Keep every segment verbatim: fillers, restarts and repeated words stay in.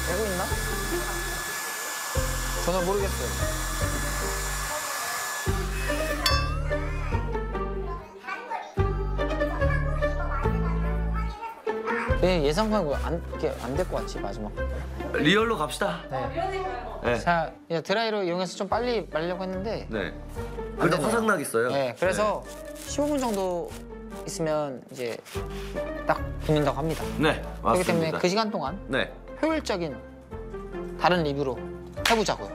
되고 있나? 전혀 모르겠어요. 네, 예상하고 안될 것 같지, 마지막. 리얼로 갑시다. 네. 네. 자, 이제 드라이로 이용해서 좀 빨리 말려고 했는데. 네. 근데 화상 나겠어요. 네, 그래서 네. 십오 분 정도 있으면 이제 딱 붙는다고 합니다. 네, 맞습니다. 그렇기 때문에 그 시간 동안 네. 효율적인 다른 리뷰로 해보자고요.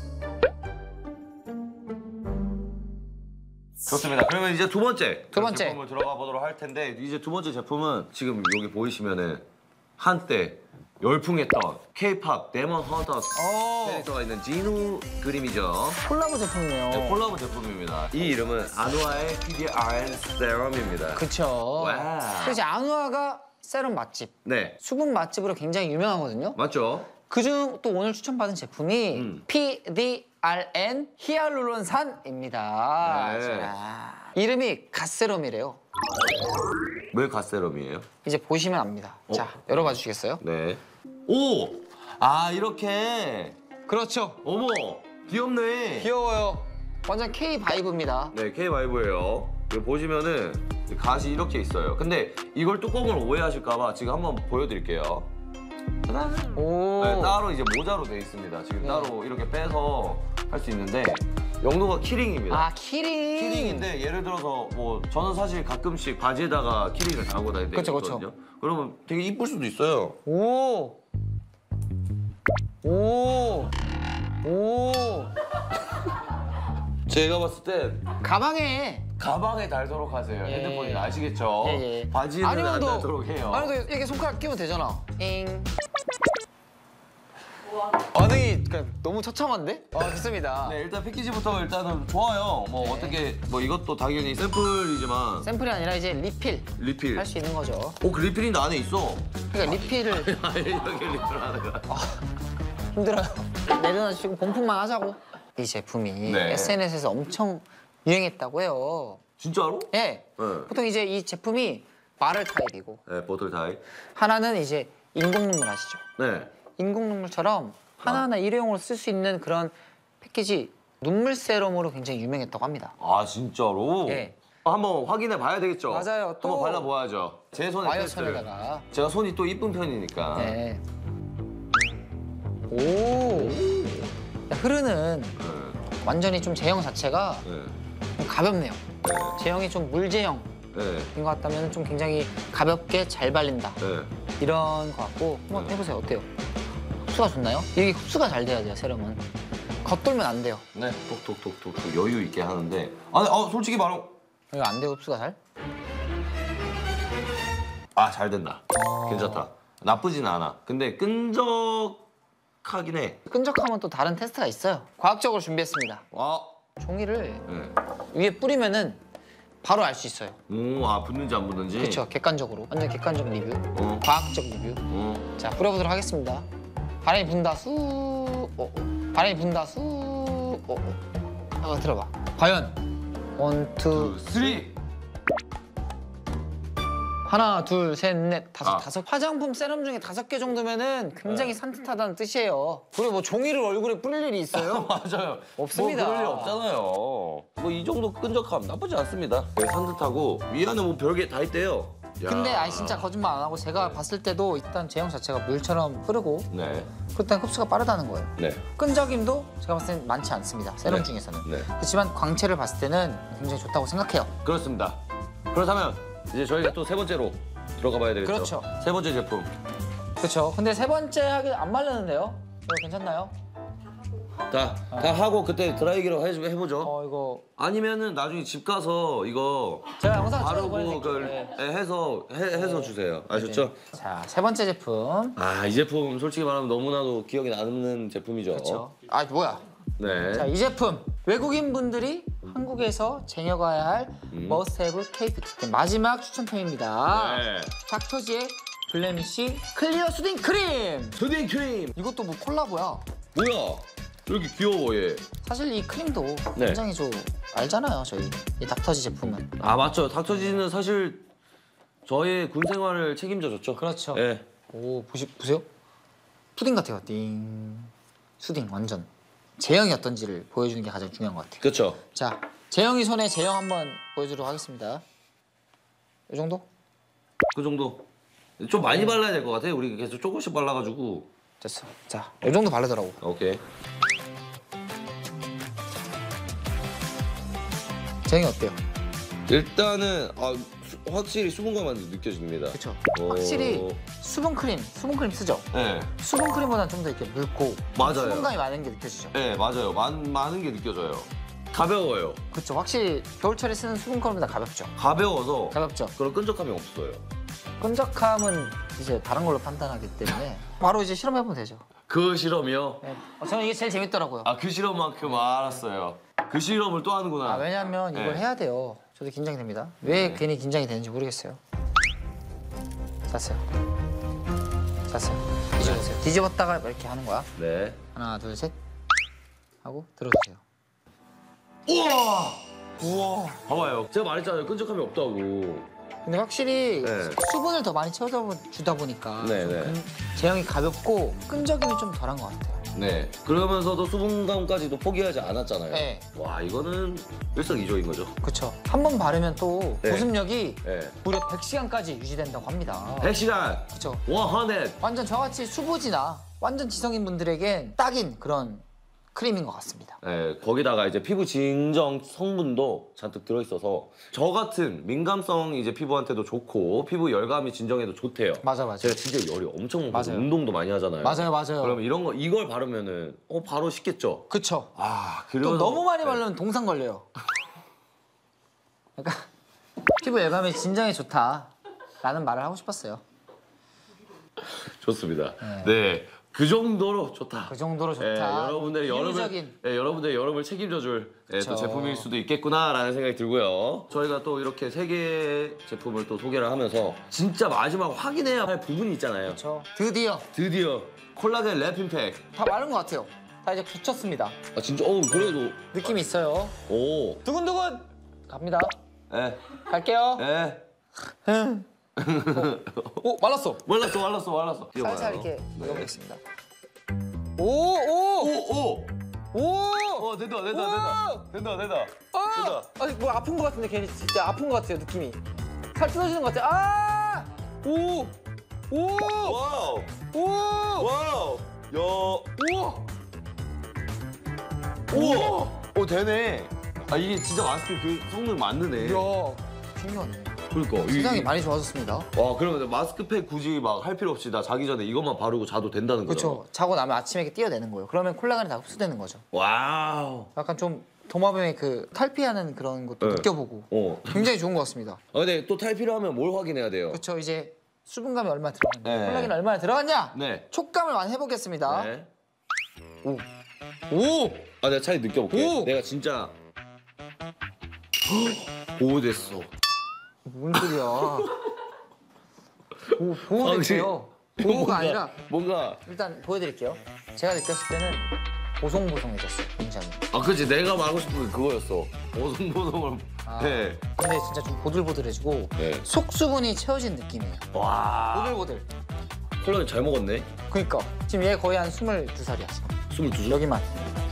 좋습니다. 그러면 이제 두 번째 두 번째 제품을 들어가 보도록 할 텐데 이제 두 번째 제품은 지금 여기 보이시면은 한때 열풍했던 K-팝 데몬 헌터스 캐릭터가 있는 진우 그림이죠. 콜라보 제품이에요. 네, 콜라보 제품입니다. 이 이름은 아누아의 피디알엔 세럼입니다. 그쵸. 와. 그래서 아누아가 세럼 맛집, 네. 수분 맛집으로 굉장히 유명하거든요. 맞죠? 그중 또 오늘 추천받은 제품이 음. 피디알엔 히알루론산입니다. 네. 자, 이름이 갓세럼이래요. 왜 갓세럼이에요? 이제 보시면 압니다. 어? 자, 열어봐 주시겠어요? 네. 오! 아, 이렇게. 그렇죠. 어머, 귀엽네. 귀여워요. 완전 K 바이브입니다. 네, K-바이브예요. 여기 보시면은 갓이 이렇게 있어요. 근데 이걸 뚜껑을 오해하실까 봐 지금 한번 보여드릴게요. 짜잔! 오. 네, 따로 이제 모자로 돼 있습니다. 지금 네. 따로 이렇게 빼서 할 수 있는데 용도가 키링입니다. 아, 키링. 키링인데 예를 들어서 뭐 저는 사실 가끔씩 바지에다가 키링을 달고 다닐 때가 그쵸, 그쵸. 있거든요. 그러면 되게 이쁠 수도 있어요. 오. 오. 오. 제가 봤을 땐 가방에. 가방에 달도록 하세요. 예. 핸드폰이 아시겠죠? 예, 예. 바지에는 아니면 안 또- 달도록 해요. 아니, 또 이렇게 손가락 끼면 되잖아. 잉. 반응이 그냥 너무 처참한데? 아, 좋습니다. 네, 일단 패키지부터 일단은 좋아요. 뭐 네. 어떻게 뭐 이것도 당연히 샘플이지만 샘플이 아니라 이제 리필 리필. 할 수 있는 거죠. 오, 그 리필인데 안에 있어. 그러니까 리필을 아니, 이렇게 리필하는 거야. 힘들어요. 내려놔주시고 본품만 하자고. 이 제품이 네. 에스엔에스에서 엄청 유행했다고 해요. 진짜로? 예. 네. 보통 이제 이 제품이 마를 타입이고 네, 보틀 타입. 하나는 이제 인공눈물 아시죠? 네. 인공눈물처럼 하나하나 일회용으로 쓸 수 있는 그런 패키지 눈물 세럼으로 굉장히 유명했다고 합니다. 아, 진짜로? 예. 한번 확인해 봐야 되겠죠? 맞아요. 또 한번 발라보아야죠. 제 손에 와이어 테스트. 천에다가. 제가 손이 또 이쁜 편이니까. 네. 오. 흐르는 네. 완전히 좀 제형 자체가 네. 좀 가볍네요. 네. 제형이 좀 물제형인 네. 것 같다면 좀 굉장히 가볍게 잘 발린다. 네. 이런 것 같고 한번 네. 해보세요. 어때요? 흡수가 좋나요? 이게 흡수가 잘 돼야 돼요, 세럼은. 겉돌면 안 돼요. 네. 톡톡톡톡 여유 있게 하는데. 아니, 어, 솔직히 말하면 이거 안 돼요, 흡수가 잘? 아, 잘 된다. 어. 괜찮다. 나쁘진 않아. 근데 끈적하긴 해. 끈적하면 또 다른 테스트가 있어요. 과학적으로 준비했습니다. 와. 종이를 네. 위에 뿌리면은 바로 알 수 있어요. 오, 아, 붙는지 안 붙는지? 그렇죠, 객관적으로. 완전 객관적 리뷰. 어. 과학적 리뷰. 어. 자, 뿌려보도록 하겠습니다. 바람이 분다, 수. 어, 어. 바람이 분다, 수. 어, 어. 아, 들어봐. 과연 원, 투, 쓰리. 하나, 둘, 셋, 넷, 다섯, 아. 다섯. 화장품 세럼 중에 다섯 개 정도면은 굉장히 네. 산뜻하다는 뜻이에요. 그리고 뭐 종이를 얼굴에 뿌릴 일이 있어요? 맞아요. 없습니다. 뭐 그럴 일 없잖아요. 뭐 이 정도 끈적함 나쁘지 않습니다. 네, 산뜻하고 위 안에 뭐 별게 다 있대요. 야. 근데 아니 진짜 거짓말 안 하고 제가 네. 봤을 때도 일단 제형 자체가 물처럼 흐르고 네. 그때 흡수가 빠르다는 거예요. 네. 끈적임도 제가 봤을 땐 많지 않습니다. 세럼 네. 중에서는. 네. 그렇지만 광채를 봤을 때는 굉장히 좋다고 생각해요. 그렇습니다. 그렇다면 이제 저희가 또 세 번째로 들어가 봐야 되겠죠. 그렇죠. 세 번째 제품. 그렇죠. 근데 세 번째 하기 안 마르는데요? 이거 괜찮나요? 자, 다 하고 그때 드라이기로 해, 해보죠. 어 이거 아니면은 나중에 집 가서 이거 제가 영상 찍어서 바르고 보내드릴게요. 그걸 네. 해서 해, 해서 주세요. 아셨죠? 자, 세 번째 제품. 아, 이 제품 솔직히 말하면 너무나도 기억에 남는 제품이죠. 그렇죠. 아 뭐야? 네. 자, 이 제품 외국인 분들이 한국에서 쟁여가야 할 음. 머스트헤브 K-뷰티 마지막 추천템입니다. 네. 닥터지의 블레미쉬 클리어 수딩 크림. 수딩 크림. 이것도 뭐 콜라보야. 뭐야? 이렇게 귀여워 얘. 사실 이 크림도 네. 굉장히 좀 알잖아요, 저희 이 닥터지 제품은. 아, 맞죠. 닥터지는 사실 저의 군 생활을 책임져 줬죠. 그렇죠. 네. 오 보시 보세요. 푸딩 같아요. 띵. 수딩 완전. 제형이 어떤지를 보여주는 게 가장 중요한 것 같아요. 그렇죠. 자, 재영이 손에 제형 한번 보여주도록 하겠습니다. 이 정도? 그 정도. 좀 많이 발라야 될 것 같아. 우리 계속 조금씩 발라가지고. 됐어. 자, 이 정도 바르더라고. 오케이. 제형이 어때요? 일단은 아, 수, 확실히 수분감만 느껴집니다. 그렇죠. 오. 확실히 수분 크림, 수분 크림 쓰죠? 네. 수분 크림보다는 좀 더 이렇게 묽고 맞아요. 수분감이 많은 게 느껴지죠? 네, 맞아요. 많, 많은 게 느껴져요. 가벼워요. 그렇죠. 확실히 겨울철에 쓰는 수분 크림보다 가볍죠? 가벼워서 가볍죠? 그런 끈적함이 없어요. 끈적함은 이제 다른 걸로 판단하기 때문에 바로 이제 실험해보면 되죠. 그 실험이요? 네. 어, 저는 이게 제일 재밌더라고요. 아, 그 실험만큼 알았어요. 그 실험을 또 하는구나. 아, 왜냐면 이걸 네. 해야 돼요. 저도 긴장이 됩니다. 왜 네. 괜히 긴장이 되는지 모르겠어요. 잤어요. 잤어요. 뒤집으세요. 뒤집었다가 이렇게 하는 거야. 네. 하나, 둘, 셋 하고 들어주세요. 우와! 우와! 봐봐요. 제가 말했잖아요. 끈적함이 없다고. 근데 확실히 네. 수분을 더 많이 채워주다 보니까 네, 좀 네. 근- 제형이 가볍고 끈적임이 좀 덜한 것 같아요. 네. 그러면서도 수분감까지도 포기하지 않았잖아요. 네. 와, 이거는 일석이조인 거죠. 그렇죠. 한 번 바르면 또 네. 보습력이 네. 무려 백 시간까지 유지된다고 합니다. 백 시간! 그렇죠. 백! 완전 저같이 수부지나 완전 지성인 분들에겐 딱인 그런 크림인 것 같습니다. 네, 거기다가 이제 피부 진정 성분도 잔뜩 들어있어서 저 같은 민감성 이제 피부한테도 좋고 피부 열감이 진정해도 좋대요. 맞아, 맞아. 제가 진짜 열이 엄청 많고 맞아요. 운동도 많이 하잖아요. 맞아요, 맞아요. 그러면 이런 거 이걸 바르면은 어 바로 식겠죠. 그쵸. 아, 또 그래서 너무 많이 네. 바르면 동상 걸려요. 그러니까 피부 열감이 진정에 좋다라는 말을 하고 싶었어요. 좋습니다. 네. 네. 그 정도로 좋다. 그 정도로 좋다. 예, 여러분들의 여름을 비유적인. 예, 여러분들의 여름을 책임져줄 예, 또 그쵸. 제품일 수도 있겠구나라는 생각이 들고요. 저희가 또 이렇게 세 개의 제품을 또 소개를 하면서 진짜 마지막 확인해야 할 부분이 있잖아요. 그렇죠. 드디어 드디어 콜라겐 랩핑팩. 다 마른 것 같아요. 다 이제 굳혔습니다. 아 진짜 어 그래도 느낌이 있어요. 오. 두근두근 갑니다. 에. 갈게요. 에. 오 말랐어. 말랐어 말랐어 말랐어. 살살 이렇게 네. 녹여보겠습니다. 오 오. 오 오. 오! 어 된다 된다 우와! 된다 된다 된다. 아! 된다. 아니 뭐 아픈 것 같은데 괜히 진짜 아픈 것 같아요 느낌이. 살 뜯어지는 것 같아. 아! 오! 오! 와우 오! 와우. 야. 우와! 우와. 오 되네. 아 이게 진짜 마스크 그 성능 맞느네. 이야 신기하네. 그러니까 이- 세상이 이- 많이 좋아졌습니다. 와 그러면 마스크팩 굳이 막 할 필요 없이 나 자기 전에 이것만 바르고 자도 된다는 거죠? 그렇죠. 자고 나면 아침에 이렇게 띄어내는 거예요. 그러면 콜라겐이 다 흡수되는 거죠. 와우. 약간 좀 도마뱀의 그 탈피하는 그런 것도 네. 느껴보고 어. 굉장히 좋은 것 같습니다. 아, 근데 또 탈피를 하면 뭘 확인해야 돼요? 그렇죠. 이제 수분감이 얼마나 들어갔냐, 네. 콜라겐이 얼마나 들어갔냐, 네. 촉감을 많이 해보겠습니다. 네. 오, 오, 아 내가 차이 느껴볼게. 오! 내가 진짜 보호됐어. 뭔 소리야? 오, 보호됐어요. 보호가 뭔가- 아니라 뭔가 일단 보여드릴게요. 제가 느꼈을 때는 보송보송해졌어요, 굉장히. 아 그치 내가 말하고 싶은 게 그거였어. 보송보송을. 아. 네. 근데 진짜 좀 보들보들해지고 네. 속 수분이 채워진 느낌이에요. 와. 보들보들. 콜라겐 잘 먹었네. 그러니까 지금 얘 거의 한 스물두 살이야 지금. 스물두 살. 여기만.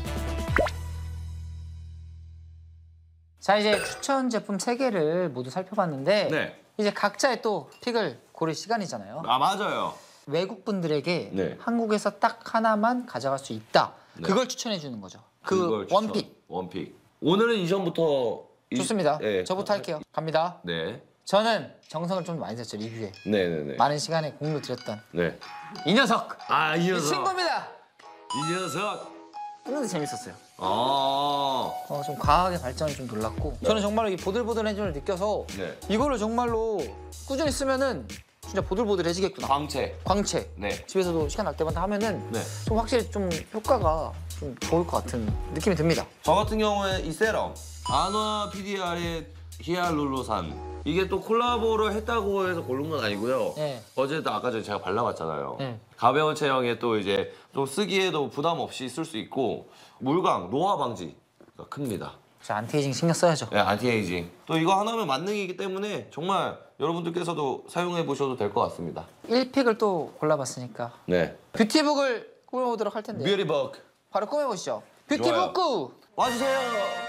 자 이제 추천 제품 세 개를 모두 살펴봤는데 네. 이제 각자의 또 픽을 고를 시간이잖아요. 아 맞아요. 외국 분들에게 네. 한국에서 딱 하나만 가져갈 수 있다. 네. 그걸 추천해 주는 거죠. 그걸 그 추천. 원픽. 원픽. 오늘은 이전부터 이- 좋습니다. 네. 저부터 할게요. 갑니다. 네. 저는 정성을 좀 많이 썼죠 리뷰에. 네네네. 많은 시간에 공로 들였던 네. 이 녀석. 아 이 이 녀석. 친구입니다. 이 녀석. 근데 재밌었어요. 아. 어, 좀 과학의 발전이 좀 놀랐고 저는 정말로 이 보들보들해짐을 느껴서 네. 이거를 정말로 꾸준히 쓰면은 진짜 보들보들해지겠구나. 광채. 광채. 네. 집에서도 시간 날 때마다 하면은 네. 좀 확실히 좀 효과가 좀 좋을 것 같은 느낌이 듭니다. 저 같은 경우에 이 세럼 아노아 피디알의 히알루로산 이게 또 콜라보를 했다고 해서 고른 건 아니고요. 네. 어제도 아까 전에 제가 발라봤잖아요. 네. 가벼운 체형에 또 이제 좀 쓰기에도 부담 없이 쓸 수 있고 물광 노화 방지가 큽니다. 저 안티에이징 신경 써야죠. 네, 안티에이징. 또 이거 하나면 만능이기 때문에 정말 여러분들께서도 사용해 보셔도 될 것 같습니다. 일 픽을 또 골라봤으니까 네. 뷰티북을 꾸며보도록 할 텐데 뷰티북 바로 꾸며보시죠. 뷰티북 와주세요.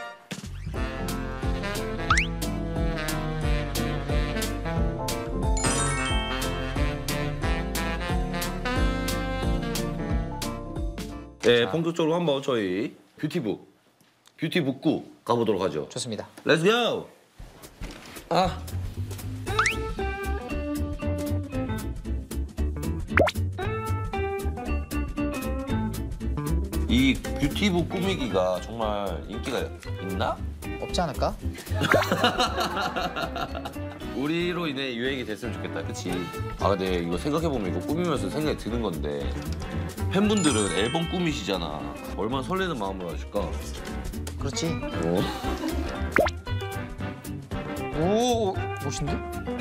네, 본격적으로 한번 저희 뷰티북, 뷰티북구 가보도록 하죠. 좋습니다. Let's go. 아. 이 뷰티북 꾸미기가 정말 인기가 있나? 없지 않을까? 우리로 인해 유행이 됐으면 좋겠다, 그치? 아 근데 이거 생각해보면 이거 꾸미면서 생각이 드는 건데 팬분들은 앨범 꾸미시잖아. 얼마나 설레는 마음으로 하실까? 그렇지. 어? 오, 멋있는데?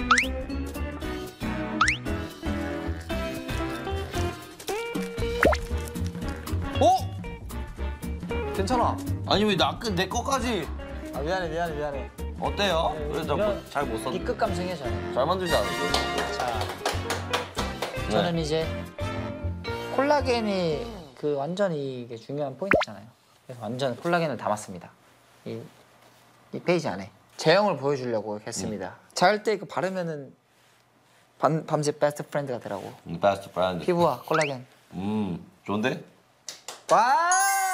오! 괜찮아. 아니 왜 나 내 거까지 아, 미안해, 미안해, 미안해. 어때요? 그래 이런- 잘못 썼는데 B급 감성이야, 저는. 잘 만들지 않았어요? 자, 네. 저는 이제 콜라겐이 그 완전히 이게 중요한 포인트잖아요. 그래서 완전 콜라겐을 담았습니다. 이, 이 페이지 안에 제형을 보여주려고 이렇게 했습니다. 잘 때 그 바르면은 밤, 밤새 베스트 프렌드가 되라고. 음, 베스트 브랜드. 피부와 콜라겐. 음 좋은데? 와!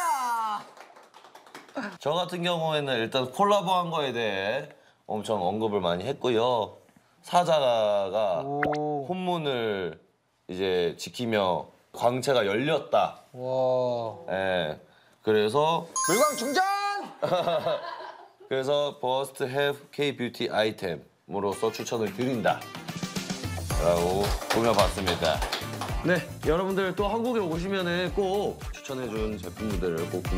저 같은 경우에는 일단 콜라보한 거에 대해 엄청 언급을 많이 했고요. 사자가 오. 혼문을 이제 지키며 광채가 열렸다. 와. 예. 그래서 물광 충전! 그래서 First Have K Beauty 아이템으로서 추천을 드린다. 라고 꾸며봤습니다. 네, 여러분들 또 한국에 오시면은 꼭 추천해준 제품들을 꼭